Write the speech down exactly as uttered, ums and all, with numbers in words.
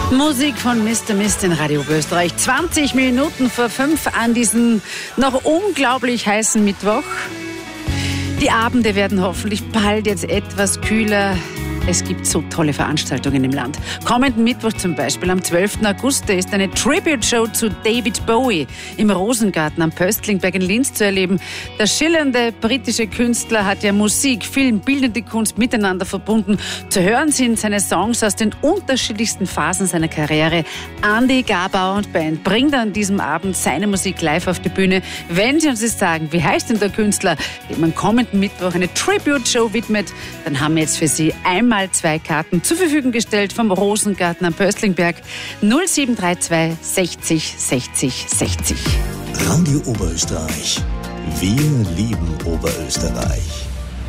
Musik von Mister Mist in Radio Österreich. zwanzig Minuten vor fünf an diesem noch unglaublich heißen Mittwoch. Die Abende werden hoffentlich bald jetzt etwas kühler. Es gibt so tolle Veranstaltungen im Land. Kommenden Mittwoch zum Beispiel, am zwölften August, ist eine Tribute-Show zu David Bowie im Rosengarten am Pöstlingberg in Linz zu erleben. Der schillernde britische Künstler hat ja Musik, Film, bildende Kunst miteinander verbunden. Zu hören sind seine Songs aus den unterschiedlichsten Phasen seiner Karriere. Andi Gabauer und Band bringt an diesem Abend seine Musik live auf die Bühne. Wenn Sie uns jetzt sagen, wie heißt denn der Künstler, dem am kommenden Mittwoch eine Tribute-Show widmet, dann haben wir jetzt für Sie einmal zwei Karten zur Verfügung gestellt vom Rosengarten am Pöstlingberg. null sieben drei zwei sechzig sechzig sechzig. Radio Oberösterreich. Wir lieben Oberösterreich.